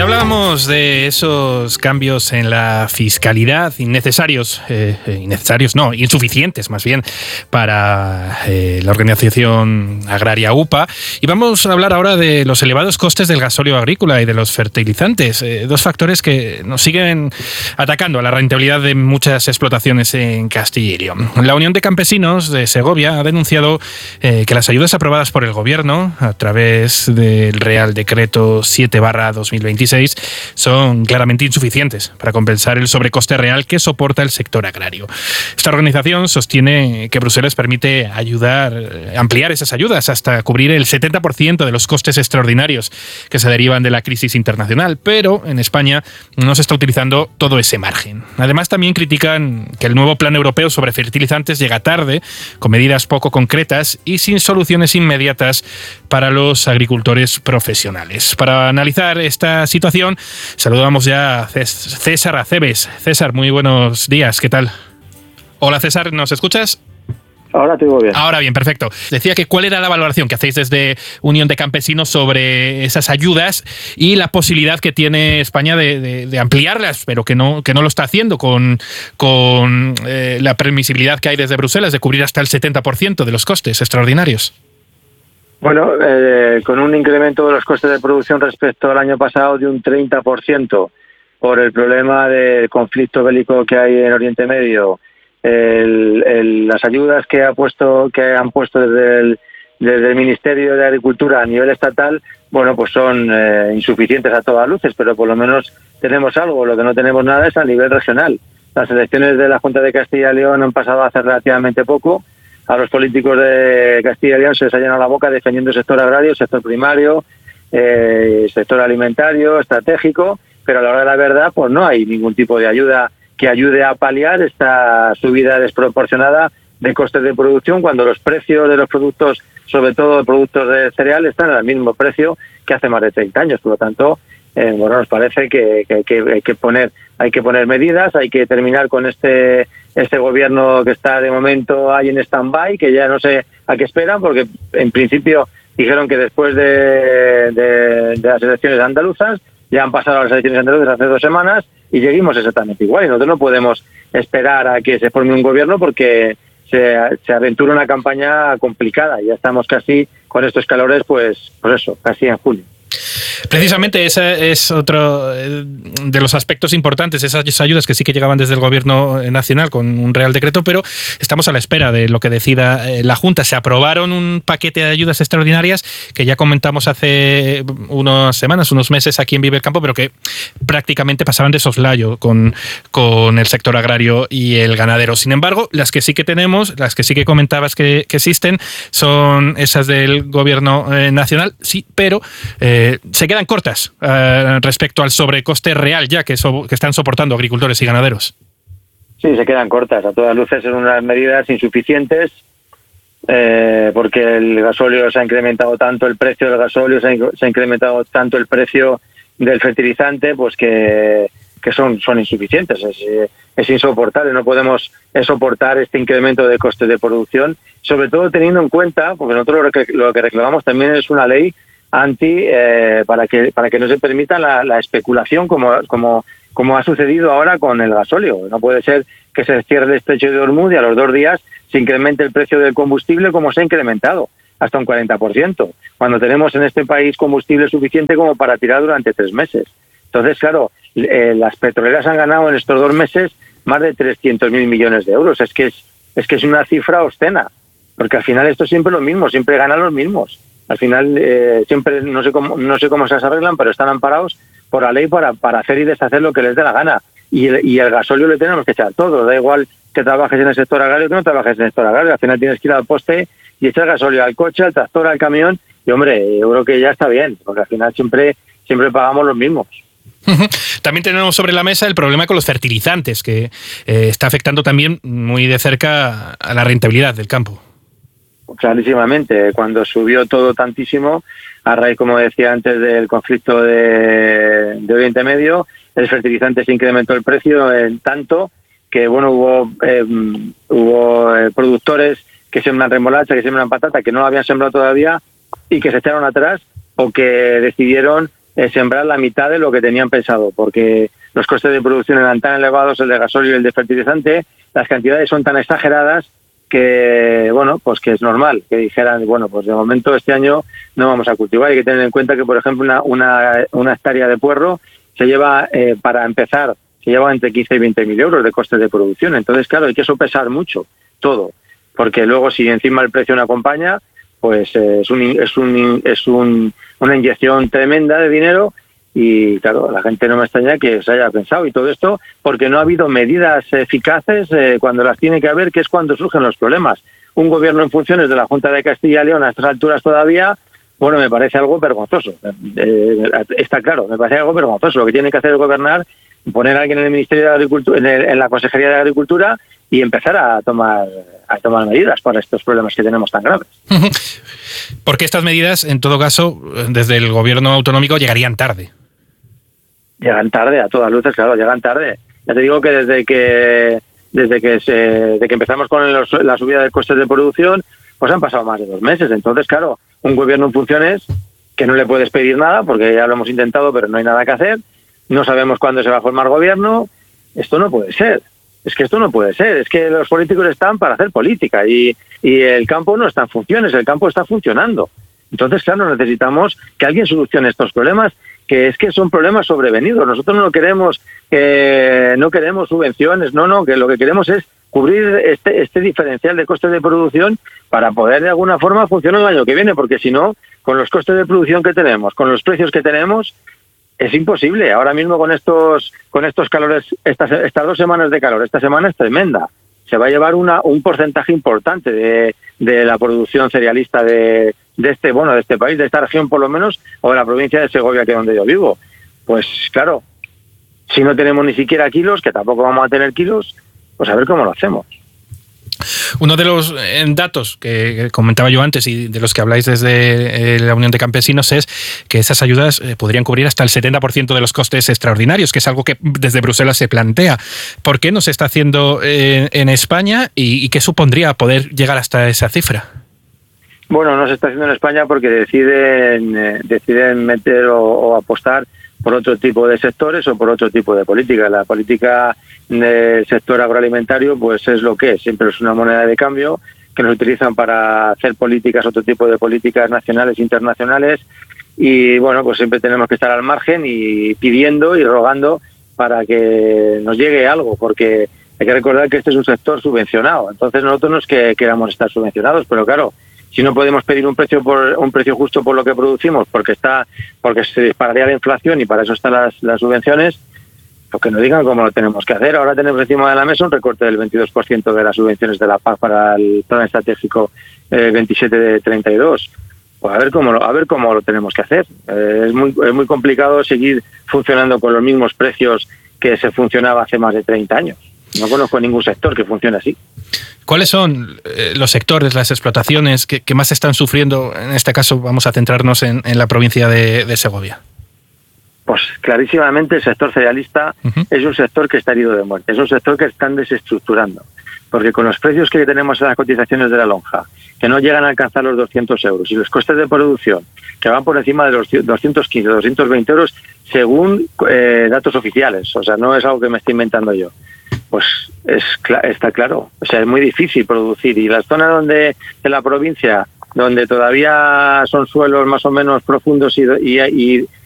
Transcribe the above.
hablábamos de esos cambios en la fiscalidad insuficientes más bien, para la organización agraria UPA. Y vamos a hablar ahora de los elevados costes del gasóleo agrícola y de los fertilizantes, dos factores que nos siguen atacando a la rentabilidad de muchas explotaciones en Castilla y León. La Unión de Campesinos de Segovia ha denunciado que las ayudas aprobadas por el Gobierno a través del Real Decreto 7/2026 son claramente insuficientes para compensar el sobrecoste real que soporta el sector agrario. Esta organización sostiene que Bruselas permite ampliar esas ayudas hasta cubrir el 70% de los costes extraordinarios que se derivan de la crisis internacional, pero en España no se está utilizando todo ese margen. Además, también critican que el nuevo Plan Europeo sobre fertilizantes llega tarde, con medidas poco concretas y sin soluciones inmediatas para los agricultores profesionales. Para analizar esta situación, saludamos ya a César Aceves. César, muy buenos días, ¿qué tal? Hola César, ¿nos escuchas? Ahora te digo bien. Ahora bien, perfecto. Decía que cuál era la valoración que hacéis desde Unión de Campesinos sobre esas ayudas y la posibilidad que tiene España de ampliarlas, pero que no lo está haciendo con la permisibilidad que hay desde Bruselas de cubrir hasta el 70% de los costes extraordinarios. Bueno, con un incremento de los costes de producción respecto al año pasado de un 30% por el problema del conflicto bélico que hay en Oriente Medio, las ayudas que han puesto desde el Ministerio de Agricultura a nivel estatal, bueno, pues son insuficientes a todas luces, pero por lo menos tenemos algo. Lo que no tenemos nada es a nivel regional. Las elecciones de la Junta de Castilla y León han pasado hace relativamente poco. A los políticos de Castilla y León se les ha llenado la boca defendiendo el sector agrario, el sector primario, sector alimentario, estratégico, pero a la hora de la verdad pues no hay ningún tipo de ayuda que ayude a paliar esta subida desproporcionada de costes de producción cuando los precios de los productos, sobre todo de productos de cereal, están al mismo precio que hace más de 30 años. Por lo tanto, nos parece que hay que poner medidas, hay que terminar con este gobierno que está de momento ahí en stand-by, que ya no sé a qué esperan, porque en principio dijeron que después de las elecciones andaluzas, ya han pasado las elecciones andaluzas hace 2 semanas y seguimos exactamente igual. Y nosotros no podemos esperar a que se forme un gobierno porque se aventura una campaña complicada. Ya estamos casi con estos calores, pues eso, casi en julio. Precisamente ese es otro de los aspectos importantes, esas ayudas que sí que llegaban desde el Gobierno nacional con un Real Decreto, pero estamos a la espera de lo que decida la Junta. Se aprobaron un paquete de ayudas extraordinarias que ya comentamos hace unas semanas, unos meses aquí en Vive el Campo, pero que prácticamente pasaban de soslayo con el sector agrario y el ganadero. Sin embargo, las que sí que tenemos, las que sí que comentabas que existen, son esas del Gobierno nacional, sí, pero se quedan cortas respecto al sobrecoste real ya que están soportando agricultores y ganaderos. Sí, se quedan cortas. A todas luces son unas medidas insuficientes porque el gasóleo se ha incrementado tanto, el precio del gasóleo se ha incrementado tanto el precio del fertilizante, pues que son insuficientes. Es insoportable. No podemos soportar este incremento de costes de producción, sobre todo teniendo en cuenta, porque nosotros lo que reclamamos también es una ley para que no se permita la especulación como ha sucedido ahora con el gasóleo. No puede ser que se cierre el estrecho de Hormuz y a los 2 días se incremente el precio del combustible como se ha incrementado, hasta un 40%, cuando tenemos en este país combustible suficiente como para tirar durante 3 meses. Entonces, claro, las petroleras han ganado en estos 2 meses más de 300.000 millones de euros. Es que es una cifra obscena, porque al final esto es siempre lo mismo, siempre ganan los mismos. Al final siempre no sé cómo se arreglan, pero están amparados por la ley para hacer y deshacer lo que les dé la gana. Y el gasóleo le tenemos que echar todo. Da igual que trabajes en el sector agrario que no trabajes en el sector agrario. Al final tienes que ir al poste y echar gasóleo al coche, al tractor, al camión. Y hombre, yo creo que ya está bien, porque al final siempre pagamos los mismos. También tenemos sobre la mesa el problema con los fertilizantes, que está afectando también muy de cerca a la rentabilidad del campo. Clarísimamente, cuando subió todo tantísimo, a raíz, como decía antes, del conflicto de Oriente Medio, el fertilizante se incrementó el precio en tanto que hubo productores que siembran remolacha, que siembran patata, que no lo habían sembrado todavía y que se echaron atrás o que decidieron sembrar la mitad de lo que tenían pensado, porque los costes de producción eran tan elevados, el de gasolio y el de fertilizante, las cantidades son tan exageradas que, bueno, pues que es normal que dijeran, bueno, pues de momento este año no vamos a cultivar. Hay que tener en cuenta que, por ejemplo, una hectárea de puerro se lleva, para empezar, se lleva entre 15 y 20 mil euros de costes de producción. Entonces, claro, hay que sopesar mucho todo, porque luego si encima el precio no acompaña, pues es una inyección tremenda de dinero. Y claro, la gente no me extraña que se haya pensado, y todo esto porque no ha habido medidas eficaces cuando las tiene que haber, que es cuando surgen los problemas. Un gobierno en funciones de la Junta de Castilla y León a estas alturas todavía, bueno, me parece algo vergonzoso. Está claro, me parece algo vergonzoso. Lo que tiene que hacer es gobernar, poner a alguien en el Ministerio de Agricultura, en la Consejería de Agricultura, y empezar a tomar medidas para estos problemas que tenemos tan graves. Porque estas medidas, en todo caso, desde el gobierno autonómico llegarían tarde. Llegan tarde, a todas luces, claro, llegan tarde. Ya te digo que desde que empezamos con la subida de costes de producción, pues han pasado más de 2 meses. Entonces, claro, un gobierno en funciones que no le puedes pedir nada, porque ya lo hemos intentado, pero no hay nada que hacer. No sabemos cuándo se va a formar gobierno. Esto no puede ser. Es que esto no puede ser. Es que los políticos están para hacer política y el campo no está en funciones, el campo está funcionando. Entonces, claro, necesitamos que alguien solucione estos problemas, que es que son problemas sobrevenidos. Nosotros no queremos subvenciones, no, que lo que queremos es cubrir este diferencial de costes de producción para poder de alguna forma funcionar el año que viene, porque si no, con los costes de producción que tenemos, con los precios que tenemos, es imposible. Ahora mismo con estos calores, estas 2 semanas de calor, esta semana es tremenda. Se va a llevar un porcentaje importante de la producción cerealista de este país, de esta región por lo menos, o de la provincia de Segovia, que es donde yo vivo. Pues claro, si no tenemos ni siquiera kilos, que tampoco vamos a tener kilos, pues a ver cómo lo hacemos. Uno de los datos que comentaba yo antes y de los que habláis desde la Unión de Campesinos es que esas ayudas podrían cubrir hasta el 70% de los costes extraordinarios, que es algo que desde Bruselas se plantea. ¿Por qué no se está haciendo en España y qué supondría poder llegar hasta esa cifra? Bueno, no se está haciendo en España porque deciden meter o apostar por otro tipo de sectores o por otro tipo de política. La política del sector agroalimentario pues es lo que es, siempre es una moneda de cambio que nos utilizan para hacer políticas, otro tipo de políticas nacionales e internacionales, y bueno, pues siempre tenemos que estar al margen y pidiendo y rogando para que nos llegue algo, porque hay que recordar que este es un sector subvencionado. Entonces nosotros no es que queramos estar subvencionados, pero claro, si no podemos pedir un precio justo por lo que producimos, porque se dispararía la inflación y para eso están las subvenciones, pues que nos digan cómo lo tenemos que hacer. Ahora tenemos encima de la mesa un recorte del 22% de las subvenciones de la PAC para el plan estratégico 27 de 32. Pues a ver cómo lo tenemos que hacer. Es muy complicado seguir funcionando con los mismos precios que se funcionaba hace más de 30 años. No conozco ningún sector que funcione así. ¿Cuáles son los sectores, las explotaciones que más están sufriendo? En este caso vamos a centrarnos en la provincia de Segovia. Pues clarísimamente el sector cerealista es un sector que está herido de muerte, es un sector que están desestructurando, porque con los precios que tenemos en las cotizaciones de la lonja, que no llegan a alcanzar los 200 euros, y los costes de producción, que van por encima de los 215, 220 euros, según datos oficiales, o sea, no es algo que me estoy inventando yo, pues está claro, o sea, es muy difícil producir, y las zonas de la provincia, donde todavía son suelos más o menos profundos y